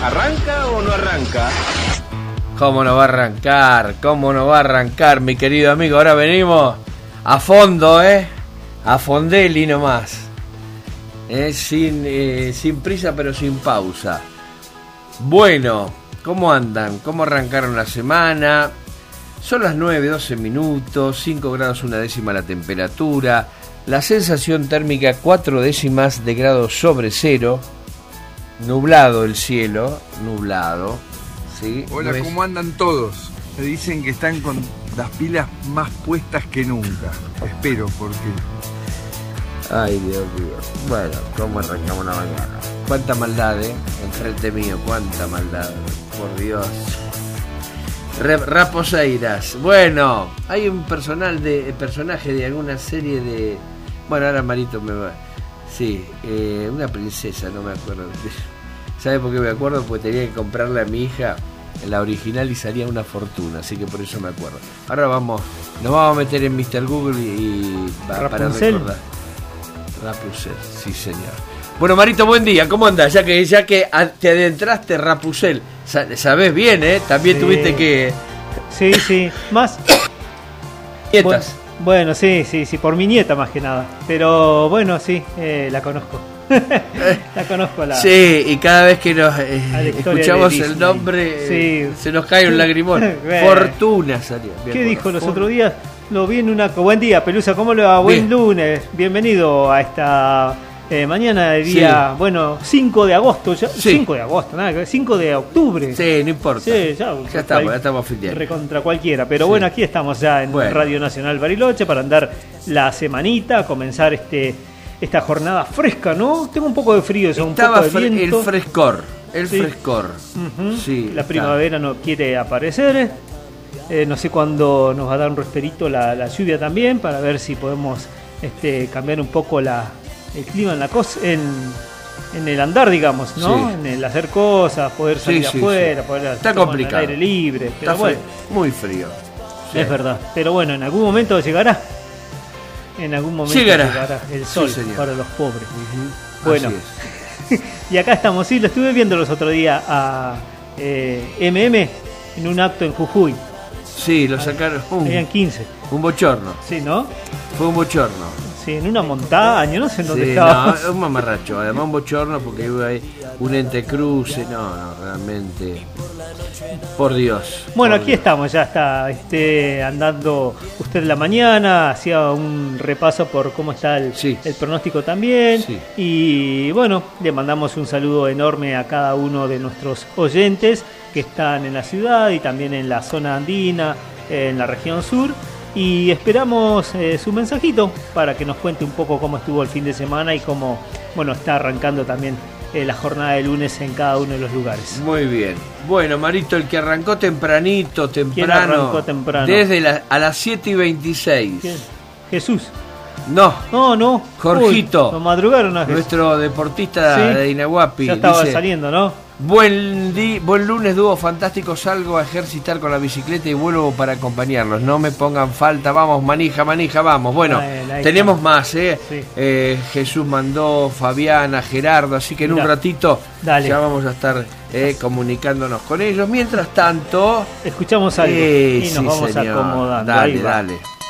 ¿Arranca o no arranca? ¿Cómo no va a arrancar? ¿Cómo no va a arrancar, mi querido amigo? Ahora venimos a fondo, a fondeli nomás. Sin prisa pero sin pausa. Bueno, ¿cómo andan? ¿Cómo arrancaron la semana? Son las 9:12 minutos, 5 grados 1 décima la temperatura, la sensación térmica 4 décimas de grado sobre cero, nublado el cielo, nublado. ¿Sí? Hola, ¿cómo andan todos? Me dicen que están con las pilas más puestas que nunca. Espero, porque... Ay, Dios mío. Bueno, ¿cómo arrancamos la mañana? Cuánta maldad, enfrente mío, cuánta maldad. Por Dios. Raposeiras. Bueno, hay un personaje de alguna serie de... Bueno, ahora Marito me va... Sí, una princesa, no me acuerdo. ¿Sabe por qué me acuerdo? Porque tenía que comprarle a mi hija la original y salía una fortuna, así que por eso me acuerdo. Ahora nos vamos a meter en Mr. Google y para recordar. Rapunzel, sí señor. Bueno, Marito, buen día, ¿cómo andás? Ya que te adentraste Rapunzel, sabés bien, también sí. Tuviste que... Sí, más... Nietas. Bueno, sí, por mi nieta más que nada. Pero bueno, sí, la conozco. La conozco Sí, y cada vez que nos escuchamos el nombre, sí. Se nos cae un lagrimón. Fortuna salió. ¿Qué dijo los otros días? Lo vi en una... Buen día, Pelusa, ¿cómo le va? Buen lunes. Bienvenido a esta mañana de día, sí. Bueno, 5 de agosto. Ya, sí. 5 de agosto, nada que ver, 5 de octubre. Sí, no importa. Sí, ya estamos finales. Recontra cualquiera. Pero sí. Bueno, aquí estamos ya en Radio Nacional Bariloche para andar la semanita, comenzar esta jornada fresca, ¿no? Tengo un poco de frío, un poco de viento. El frescor. Uh-huh. Sí, la primavera no quiere aparecer. No sé cuándo nos va a dar un resperito la lluvia también, para ver si podemos cambiar un poco el clima en el andar, digamos, ¿no? Sí. En el hacer cosas, poder salir afuera, poder está complicado. Al aire libre. Pero está bueno, muy frío. Sí. Es verdad. Pero bueno, en algún momento llegará. En algún momento llegará el sol para los pobres. Uh-huh. Bueno, y acá estamos, sí, lo estuve viendo los otros días a MM en un acto en Jujuy. Sí, lo sacaron. Habían 15. Un bochorno. Sí, ¿no? Fue un bochorno. Sí, en una montaña, no sé en dónde estaba. No, un mamarracho, además un bochorno porque hubo ahí un entrecruce, no, realmente, por Dios. Bueno, aquí estamos, ya está andando usted en la mañana, hacía un repaso por cómo está el pronóstico también, sí. Y bueno, le mandamos un saludo enorme a cada uno de nuestros oyentes que están en la ciudad y también en la zona andina, en la región sur. Y esperamos su mensajito para que nos cuente un poco cómo estuvo el fin de semana y cómo está arrancando también la jornada de lunes en cada uno de los lugares. Muy bien. Bueno, Marito, el que arrancó temprano. ¿Quién arrancó temprano? Desde a las 7:26. ¿Quién? Jesús. No. Jorgito. Lo madrugaron a Jesús. Nuestro deportista de Inahuapi. Ya estaba saliendo, ¿no? Buen lunes, dúo fantástico. Salgo a ejercitar con la bicicleta y vuelvo para acompañarlos. No me pongan falta. Vamos, manija, vamos. Bueno, tenemos más, Sí. Jesús mandó, Fabiana, Gerardo. Así que en un ratito ya vamos a estar comunicándonos con ellos. Mientras tanto, escuchamos algo y nos vamos acomodando. Dale.